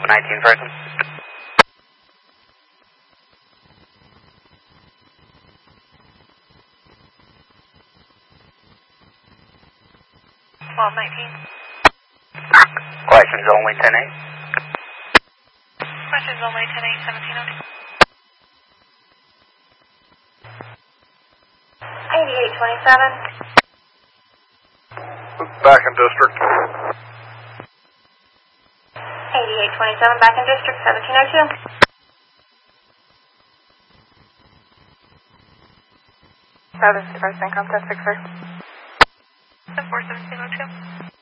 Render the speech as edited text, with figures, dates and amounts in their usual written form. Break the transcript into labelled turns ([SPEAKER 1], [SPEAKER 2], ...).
[SPEAKER 1] 19 person. Questions only 10-8.
[SPEAKER 2] Questions only 10-8, 1702. 8827.
[SPEAKER 3] Back in district.
[SPEAKER 2] 8827, back in district, 1702.
[SPEAKER 4] Southern First and contact 6
[SPEAKER 2] 41702.